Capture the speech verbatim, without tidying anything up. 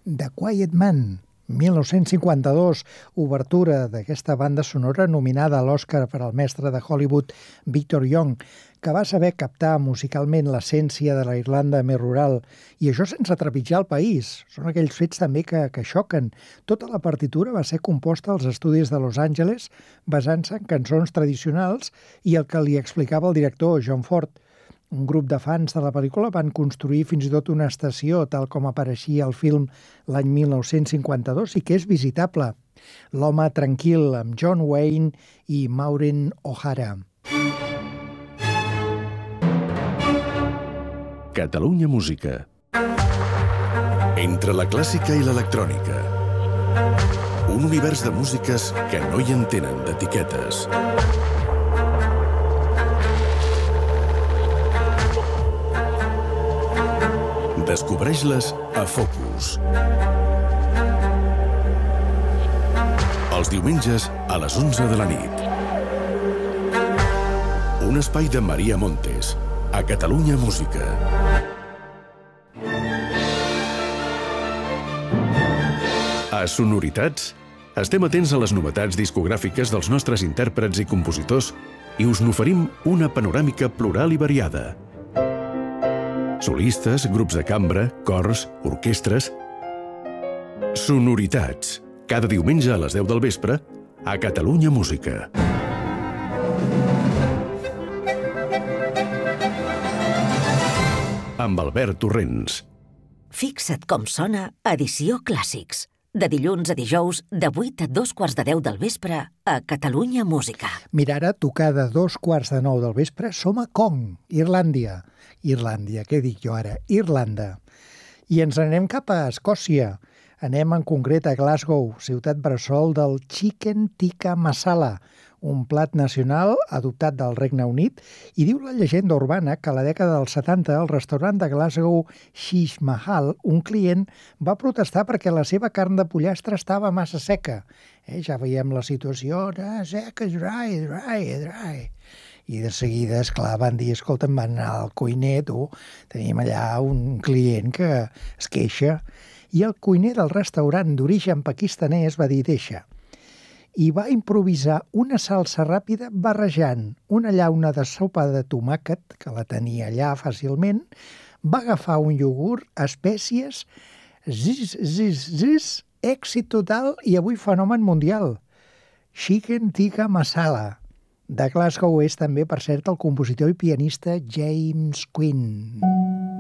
The Quiet Man, mil nou-cents cinquanta-dos, obertura d'aquesta banda sonora nominada a l'Oscar per al mestre de Hollywood Victor Young, que va saber captar musicalment l'essència de la Irlanda més rural, i això sense trepitjar el país. Són aquells fets també que, que xoquen. Tota la partitura va ser composta als estudis de Los Angeles, basant-se en cançons tradicionals i el que li explicava el director John Ford. Un grup de fans de la pel·lícula van construir fins i tot una estació, tal com apareixia al film l'any mil nou-cents cinquanta-dos, i que és visitable. L'home tranquil, amb John Wayne i Maureen O'Hara. Catalunya Música. Entre la clàssica i l'electrònica. Un univers de músiques que no hi entenen d'etiquetes. Descobreix-les a Focus. Els diumenges a les onze de la nit. Un espai de Maria Montes, a Catalunya Música. A Sonoritats, estem atents a les novetats discogràfiques dels nostres intèrprets i compositors i us n'oferim una panoràmica plural i variada. Solistes, grups de cambra, cors, orquestres... Sonoritats. Cada diumenge a les deu del vespre, a Catalunya Música. Amb Albert Torrents. Fixa't com sona Edició Clàssics. De dilluns a dijous, de vuit a dos quarts de deu del vespre, a Catalunya Música. Mira, ara, tocar de dos quarts de nou del vespre, som a Kong, Irlàndia. Irlàndia, què dic jo ara? Irlanda. I ens anem cap a Escòcia. Anem en concret a Glasgow, ciutat bressol del Chicken Tikka Masala, un plat nacional adoptat del Regne Unit, i diu la llegenda urbana que a la dècada dels setanta el restaurant de Glasgow Shish Mahal, un client, va protestar perquè la seva carn de pollastre estava massa seca. Eh, ja veiem la situació, ah, seca, dry, dry, dry... I de seguida, esclar, van dir, escolta, van anar al cuiner, tu, tenim allà un client que es queixa, i el cuiner del restaurant d'origen pakistanès va dir, deixa, i va improvisar una salsa ràpida barrejant una llauna de sopa de tomàquet, que la tenia allà fàcilment, va agafar un iogurt, espècies, zis, zis, zis, èxit total i avui fenomen mundial. Chicken Tikka Masala. De Glasgow és també, per cert, el compositor i pianista James Quinn.